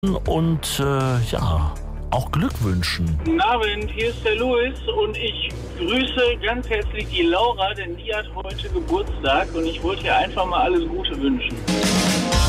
und ja, auch Glück wünschen. Guten Abend, hier ist der Louis und ich grüße ganz herzlich die Laura, denn die hat heute Geburtstag und ich wollte ihr einfach mal alles Gute wünschen.